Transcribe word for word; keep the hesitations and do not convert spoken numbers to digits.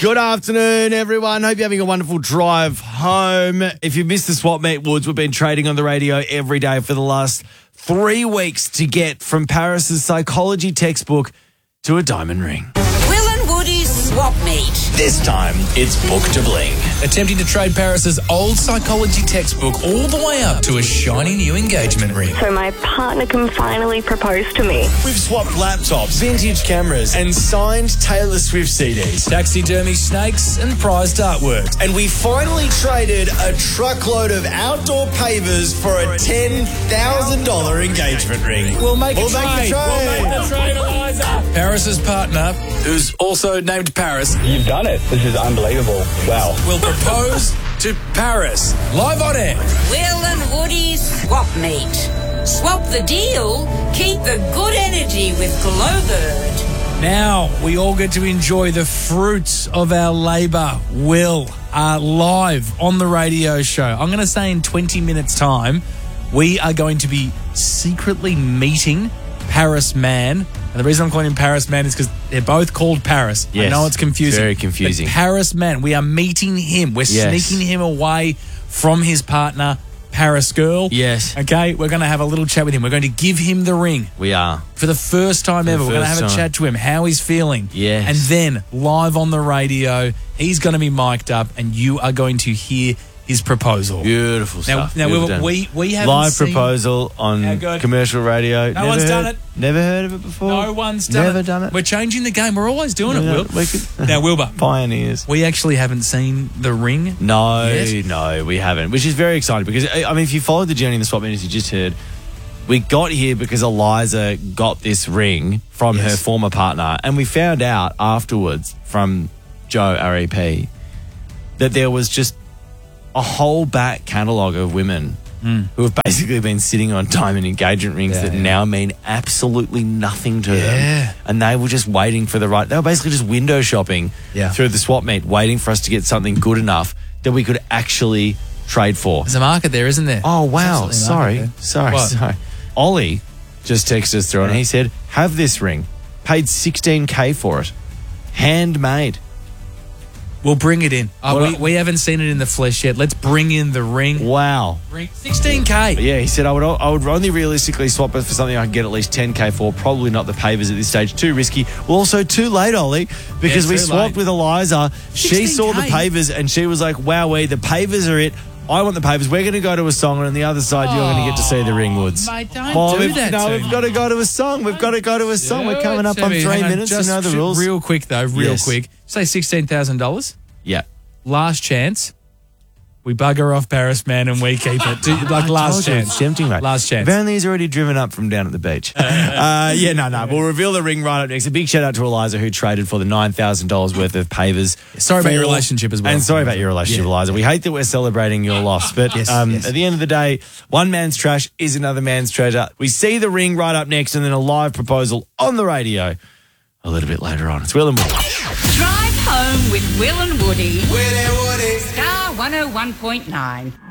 Good afternoon, everyone. Hope you're having a wonderful drive home. If you missed the Swap Meet Woods, we've been trading on the radio every day for the last three weeks to get from Paris's psychology textbook to a diamond ring. Will and Woody's Swap Meet. This time, it's Book to Bling. Attempting to trade Paris's old psychology textbook all the way up to a shiny new engagement ring. So my partner can finally propose to me. We've swapped laptops, vintage cameras, and signed Taylor Swift C Ds. Taxidermy snakes and prized artwork. And we finally traded a truckload of outdoor pavers for a ten thousand dollars engagement ring. We'll make a We'll trade. make a trade. We'll make the trade, Eliza. Paris's partner, who's also named Paris, You've done it. This is unbelievable. Wow. will propose to Paris. Live on air. Will and Woody's Swap Meet. Swap the deal, keep the good energy with Glowbird. Now we all get to enjoy the fruits of our labour. Will, uh, live on the radio show. I'm going to say in twenty minutes' time, we are going to be secretly meeting Paris Man. And the reason I'm calling him Paris Man is because they're both called Paris. I Yes, know it's confusing. very confusing. But Paris Man, we are meeting him. We're Yes. sneaking him away from his partner, Paris Girl. Yes. Okay, we're going to have a little chat with him. We're going to give him the ring. We are. For the first time the ever, we're going to first have a time. chat to him, how he's feeling. Yes. And then, live on the radio, he's going to be mic'd up and you are going to hear his proposal. Beautiful Now, stuff. now Beautiful we, done. we, we haven't Live seen... proposal How on good? commercial radio. No one's heard, done it. Never heard of it before. No one's done Never it. done it. We're changing the game. We're always doing it, Yeah, Will. we could- Now, Wilbur, Pioneers. we actually haven't seen the ring. No, Yes. no, we haven't, which is very exciting because, I mean, if you followed the journey in the Swap Meet, as you just heard, we got here because Eliza got this ring from Yes. her former partner, and we found out afterwards from Joe, R E P, that there was just a whole back catalogue of women who have basically been sitting on diamond engagement rings Yeah, that yeah. now mean absolutely nothing to Yeah. them. And they were just waiting for the right... They were basically just window shopping Yeah. through the Swap Meet, waiting for us to get something good enough that we could actually trade for. There's a market there, isn't there? Oh, wow. There's absolutely a Sorry. market there. Sorry. What? Sorry. Ollie just texted us through and he said, have this ring. Paid sixteen K for it. Handmade. We'll bring it in. Oh, Well, we, we haven't seen it in the flesh yet. Let's bring in the ring. Wow. Ring. sixteen K. Yeah, he said I would I would only realistically swap it for something I can get at least ten K for. Probably not the pavers at this stage. Too risky. Well, also too late, Ollie, because Yeah, we too swapped late. with Eliza. She saw the sixteen K. pavers and she was like, "Wowee, the pavers are it. I want the pavers. We're going to go to a song, and on the other side, you're going to get to see the Ringwoods." Mate, don't Oh, do we've, that no, to we've me. got to go to a song. We've got to go to a song. We're coming up Do on it, three hang on, minutes. You just know the sh- rules. Real quick, though, real Yes. quick. Say sixteen thousand dollars. Yeah. Last chance. We bugger off Paris Man and we keep it. Do- like I last told you, chance. It's tempting, mate. Last chance. Apparently, he's already driven up from down at the beach. uh, yeah, no, no. We'll reveal the ring right up next. A big shout out to Eliza, who traded for the nine thousand dollars worth of pavers. Sorry about for- your relationship as well. And sorry about your relationship, Yeah. Eliza. We hate that we're celebrating your loss, but Yes, um, yes. at the end of the day, one man's trash is another man's treasure. We see the ring right up next and then a live proposal on the radio a little bit later on. It's Will and Woody. Drive home with Will and Woody. Will and Woody. Star one oh one point nine.